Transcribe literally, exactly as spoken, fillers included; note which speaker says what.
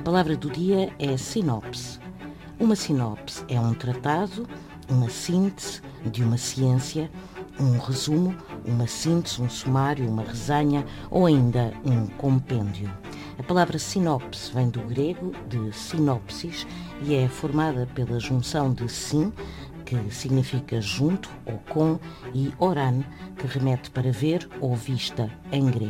Speaker 1: palavra do dia é sinopse. Uma sinopse é um tratado, uma síntese de uma ciência, um resumo, uma síntese, um sumário, uma resenha ou ainda um compêndio. A palavra sinopse vem do grego de sinopsis e é formada pela junção de sin, que significa junto ou com, e oran, que remete para ver ou vista em grego.